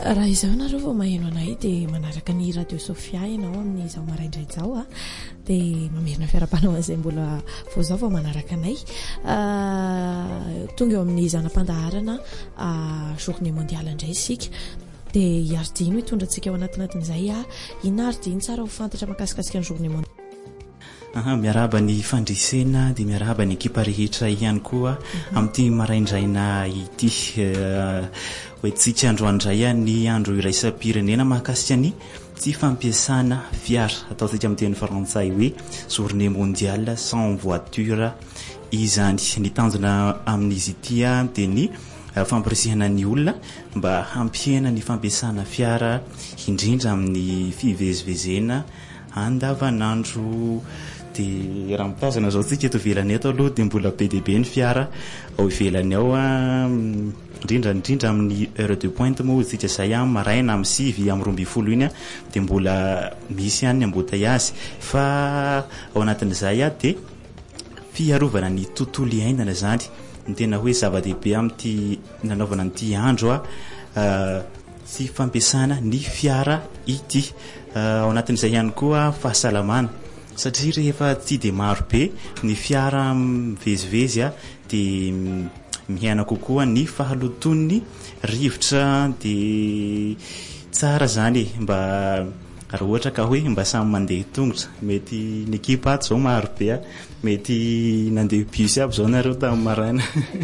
raha izao nareo vao maheno anay dia manaraka ny radio Sofia ianao amin'izao maraindray zao dia mamerina fiara-panaona izay mbola vao zao vao manaraka anay tonga eo amin'ny zanam-pandaharana journée mondiale indray isika dia iardino hitondra antsika ao anatinatin'izay inona ardino tsara ho fantatra makasikasika ny journée mondiale miarahaba ny fandresena dia miarahaba ny ekipa rehetra ihany koa amin'ity maraindraina ity hoentsika androandray ny andro iraisam-pirenena mahakasika ny tsy fampiasana fiara ataontsika amin'ny teny frantsay hoe journée mondiale sans voiture izany ny tanjona amin'izy ity dia ny fampirisihana ny olona mba hampiena ny fampiasana fiara indrindra amin'ny fivezivezena andavanandro dia raha mitazana zao tsika eto ivelany eto aloha dia mbola be dia be ny fiara ao ivelany ao indrindra amin'ny heure de pointe moa tsika zay maraina amin'ny 9 amin'ny 12 iny dia mbola misy ihany embouteillage fa ao anatin'izay dia fiarovana ny tontolo iainana zany ny tena hoe zava-dehibe amin'ity nanaovana n'ity andro sy fampiasana ny fiara ity ao anatin'izay ihany koa fahasalamana satria rehefa tsy dia maro be ny fiara mivezivezy dia mihaina kokoa ny fahalotony rivotra dia tsara zany mba raha ohatra ka hoe mba samy mandeha tongotra mety ny ekipa ato zao maro be mety nandeha bus aby zao nareo tamin'ny maraina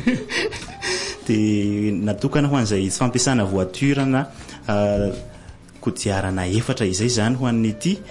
dia natokana ho an'izay fampiasana voiture na kodiarana efatra izay zany ho an'ity